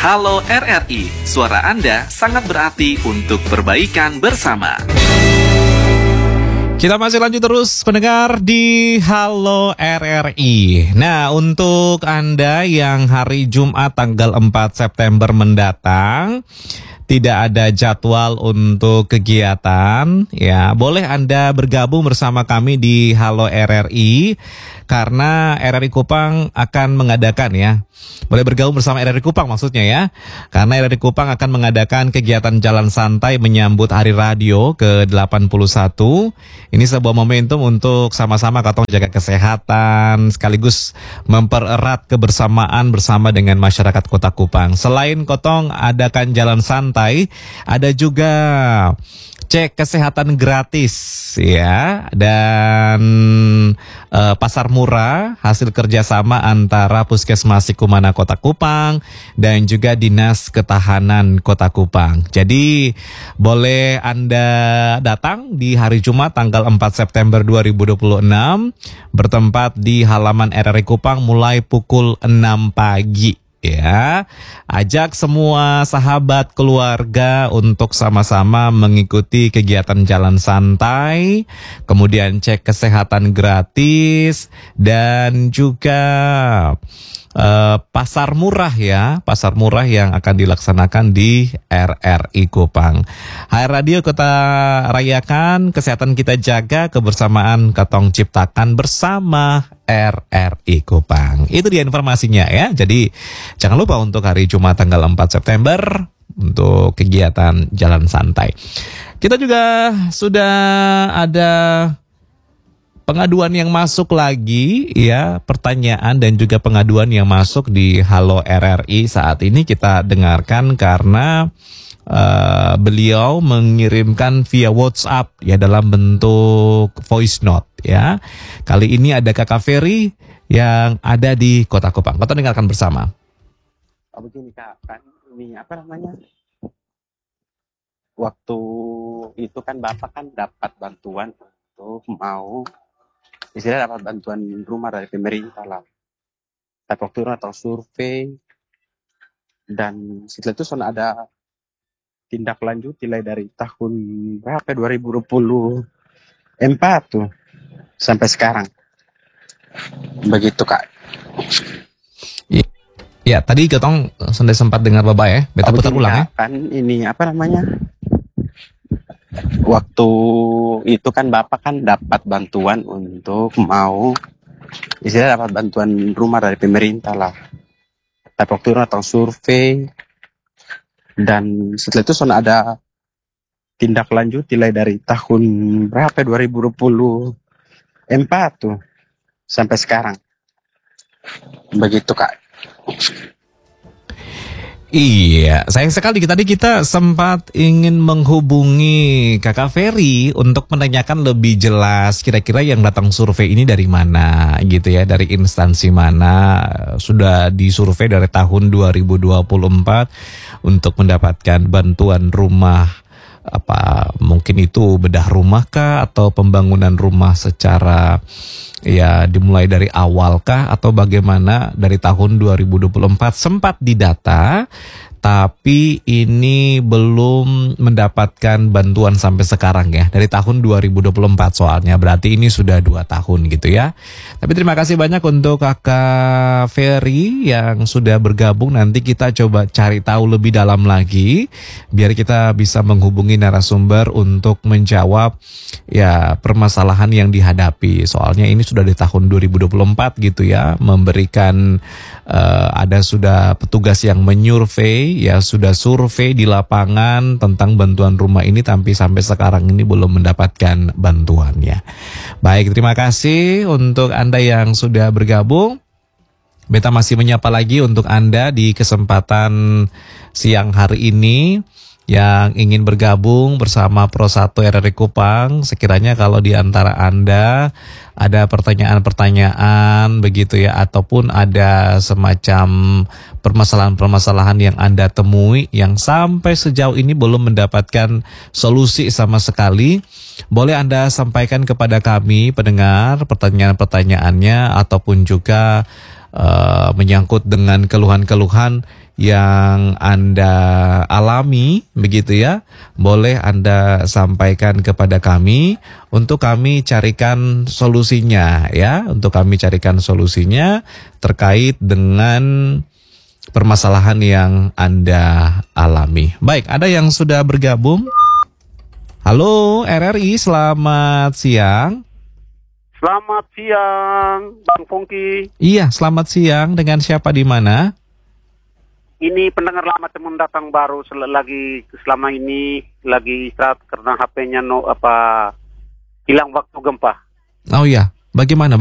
Halo RRI, suara Anda sangat berarti untuk perbaikan bersama. Kita masih lanjut terus pendengar di Halo RRI. Nah, untuk Anda yang hari Jumat tanggal 4 September mendatang tidak ada jadwal untuk kegiatan, ya boleh Anda bergabung bersama kami di Halo RRI karena RRI Kupang akan mengadakan ya. Boleh bergabung bersama RRI Kupang maksudnya ya. Karena RRI Kupang akan mengadakan kegiatan jalan santai menyambut Hari Radio ke-81. Ini sebuah momentum untuk sama-sama katong jaga kesehatan sekaligus mempererat kebersamaan bersama dengan masyarakat Kota Kupang. Selain kotong adakan jalan santai, ada juga cek kesehatan gratis ya, dan pasar murah hasil kerjasama antara Puskesmas Sikumana Kota Kupang dan juga Dinas Ketahanan Kota Kupang. Jadi boleh Anda datang di hari Jumat tanggal 4 September 2026 bertempat di halaman RRI Kupang mulai pukul 6 pagi. Ya, ajak semua sahabat keluarga untuk sama-sama mengikuti kegiatan jalan santai, kemudian cek kesehatan gratis, dan juga pasar murah ya, pasar murah yang akan dilaksanakan di RRI Kupang. Hai Radio kita rayakan, kesehatan kita jaga, kebersamaan katong ciptakan bersama RRI Kupang. Itu dia informasinya ya. Jadi jangan lupa untuk hari Jumat tanggal 4 September untuk kegiatan jalan santai. Kita juga sudah ada pengaduan yang masuk lagi ya, pertanyaan dan juga pengaduan yang masuk di Halo RRI saat ini kita dengarkan karena beliau mengirimkan via WhatsApp ya dalam bentuk voice note ya. Kali ini ada Kakak Ferry yang ada di Kota Kupang. Kita dengarkan bersama. Begini Kak, kan ini apa namanya? Waktu itu kan Bapak kan dapat bantuan untuk mau istilahnya dapat bantuan rumah dari pemerintah lah. Tapi waktu itu atau survei dan setelah itu sudah ada tindak lanjut mulai dari tahun berapa 2024 tuh sampai sekarang. Begitu Kak. Ya, tadi ketong sudah sempat dengar Bapak ya. Beta putar ulang ya. Kan ini apa namanya? Waktu itu kan Bapak kan dapat bantuan untuk mau istilahnya dapat bantuan rumah dari pemerintah lah. Tapi waktu itu atau survei dan setelah itu sudah ada tindak lanjut mulai dari tahun berapa 2024 tuh sampai sekarang. Begitu Kak. Iya, sayang sekali tadi kita sempat ingin menghubungi Kakak Ferry untuk menanyakan lebih jelas kira-kira yang datang survei ini dari mana gitu ya, dari instansi mana, sudah disurvei dari tahun 2024 untuk mendapatkan bantuan rumah, apa mungkin itu bedah rumah kah atau pembangunan rumah secara ya dimulai dari awal kah atau bagaimana. Dari tahun 2024 sempat didata tapi ini belum mendapatkan bantuan sampai sekarang ya, dari tahun 2024 soalnya, berarti ini sudah 2 tahun gitu ya. Tapi terima kasih banyak untuk Kakak Ferry yang sudah bergabung. Nanti kita coba cari tahu lebih dalam lagi biar kita bisa menghubungi narasumber untuk menjawab ya permasalahan yang dihadapi. Soalnya ini sudah di tahun 2024 gitu ya, memberikan ada sudah petugas yang menyurvei ya, sudah survei di lapangan tentang bantuan rumah ini, tapi sampai sekarang ini belum mendapatkan bantuannya. Baik, terima kasih untuk Anda yang sudah bergabung. Beta masih menyapa lagi untuk Anda di kesempatan siang hari ini yang ingin bergabung bersama Pro 1 RRI Kupang. Sekiranya kalau di antara Anda ada pertanyaan-pertanyaan begitu ya, ataupun ada semacam permasalahan-permasalahan yang Anda temui yang sampai sejauh ini belum mendapatkan solusi sama sekali, boleh Anda sampaikan kepada kami pendengar pertanyaan-pertanyaannya, ataupun juga menyangkut dengan keluhan-keluhan yang Anda alami, begitu ya, boleh Anda sampaikan kepada kami untuk kami carikan solusinya ya, untuk kami carikan solusinya terkait dengan permasalahan yang Anda alami. Baik, ada yang sudah bergabung. Halo RRI, selamat siang. Selamat siang, Bang Fongki. Iya, selamat siang. Dengan siapa di mana? Ini pendengar lama teman datang baru selama ini lagi istirahat karena HP-nya hilang waktu gempa. Oh iya, bagaimana?